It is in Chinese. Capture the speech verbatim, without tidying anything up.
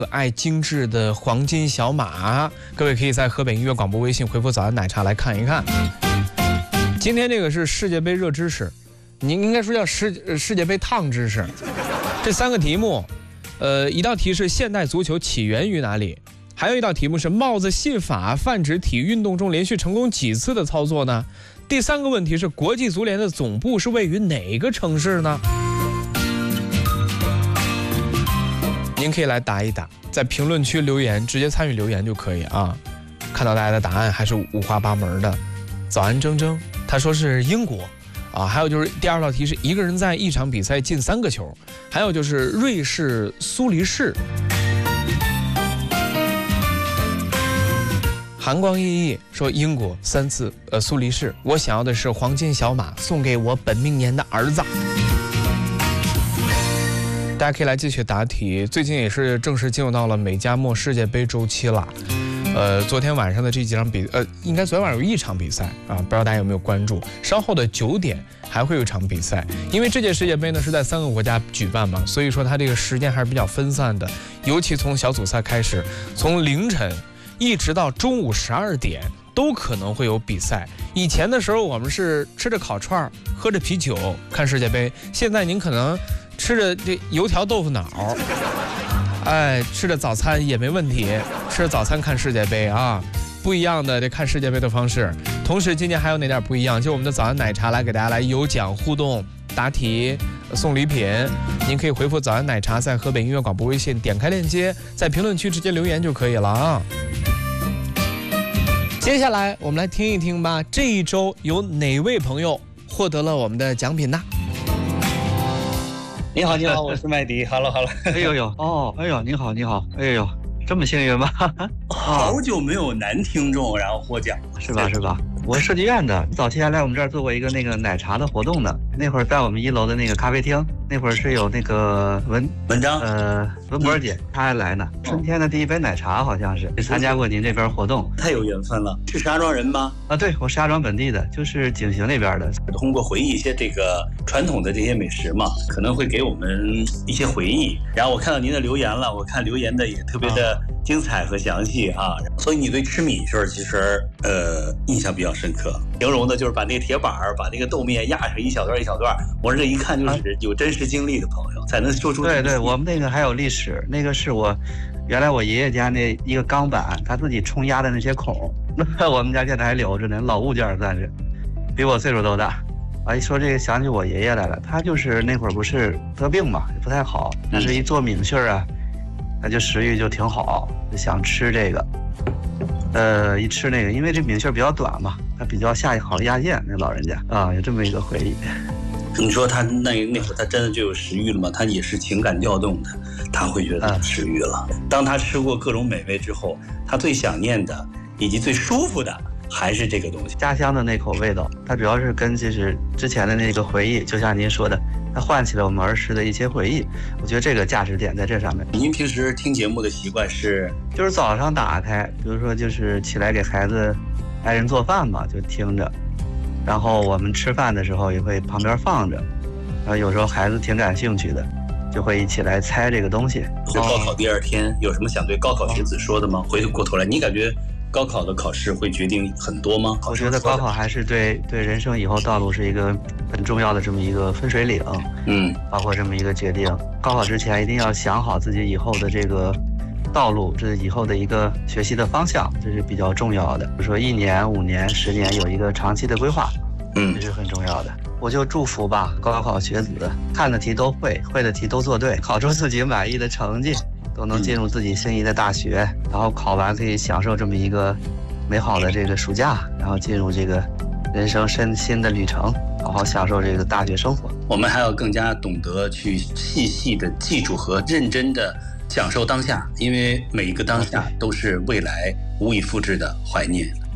可爱精致的黄金小马，各位可以在河北音乐广播微信回复早安奶茶来看一看。今天这个是世界杯热知识，你应该说叫世世界杯烫知识。这三个题目，呃，一道题是现代足球起源于哪里，还有一道题目是帽子戏法泛指体育运动中连续成功几次的操作呢？第三个问题是国际足联的总部是位于哪个城市呢？您可以来答一答，在评论区留言，直接参与留言就可以啊。看到大家的答案还是五花八门的。早安铮铮，他说是英国啊。还有就是第二道题是一个人在一场比赛进三个球，还有就是瑞士苏黎世。寒光熠熠说英国三次，呃苏黎世。我想要的是黄金小马，送给我本命年的儿子。大家可以来继续答题，最近也是正式进入到了美加墨世界杯周期了。呃，昨天晚上的这几场比，呃，应该昨天晚上有一场比赛啊，不知道大家有没有关注？稍后的九点还会有一场比赛，因为这届世界杯呢是在三个国家举办嘛，所以说它这个时间还是比较分散的，尤其从小组赛开始，从凌晨一直到中午十二点。都可能会有比赛。以前的时候我们是吃着烤串喝着啤酒看世界杯，现在您可能吃着这油条豆腐脑，哎，吃着早餐也没问题，吃着早餐看世界杯啊，不一样的这看世界杯的方式。同时今年还有哪点不一样，就我们的早安奶茶来给大家来有奖互动答题送礼品，您可以回复早安奶茶，在河北音乐广播微信点开链接，在评论区直接留言就可以了啊。接下来我们来听一听吧，这一周有哪位朋友获得了我们的奖品呢？ 你好，你好，我是麦迪。Hello Hello。 哎呦呦，哦，哎呦，你好，你好，哎呦，这么幸运吗？ 好久没有男听众然后获奖， 是吧？是吧？我是设计院的，早期还来我们这儿做过一个那个奶茶的活动的。那会儿在我们一楼的那个咖啡厅，那会儿是有那个文文章， 呃，文博姐，她还来呢。春天的第一杯奶茶好像是参加过您这边活动， 太有缘分了。是石家庄人吗？ 啊，对，我石家庄本地的，就是景行那边的。 通过回忆一些这个传统的这些美食嘛，可能会给我们一些回忆。然后我看到您的留言了，我看留言的也特别的精彩和详细啊。所以你对吃米线其实呃印象比较深刻。形容的就是把那个铁板把那个豆面压成一小段一小段，我这一看就是有真实经历的朋友才能说出。 对对，我们那个还有历史，那个是我原来我爷爷家那一个钢板，他自己冲压的那些孔，我们家现在还留着呢，老物件算是，比我岁数都大。啊，一说这个想起我爷爷来了，他就是那会儿不是得病嘛，也不太好，但是一做米线啊，他就食欲就挺好，就想吃这个。呃，一吃那个，因为这米线比较短嘛，他比较下好压线，那老人家啊，有这么一个回忆。 你说他那那会儿他真的就有食欲了吗？他也是情感调动的，他会觉得有食欲了。嗯、当他吃过各种美味之后，他最想念的以及最舒服的还是这个东西， 家乡的那口味道。它主要是跟就是之前的那个回忆，就像您说的，它唤起了我们儿时的一些回忆。我觉得这个价值点在这上面。 您平时听节目的习惯是？ 就是早上打开，比如说就是起来给孩子、爱人做饭嘛，就听着。然后我们吃饭的时候也会旁边放着，然后有时候孩子挺感兴趣的，就会一起来猜这个东西。 就高考第二天有什么想对高考学子说的吗？回过头来，你感觉高考的考试会决定很多吗？ 我觉得高考还是对对人生以后道路是一个很重要的这么一个分水岭，嗯，包括这么一个决定。高考之前一定要想好自己以后的这个道路，这是以后的一个学习的方向，这是比较重要的。比如说一年、五年、十年有一个长期的规划，嗯，这是很重要的。我就祝福吧，高考学子看的题都会，会的题都做对，考出自己满意的成绩，都能进入自己心仪的大学，然后考完可以享受这么一个美好的这个暑假，然后进入这个人生新新的旅程，好好享受这个大学生活。 我们还要更加懂得去细细的记住和认真的享受当下，因为每一个当下都是未来无以复制的怀念。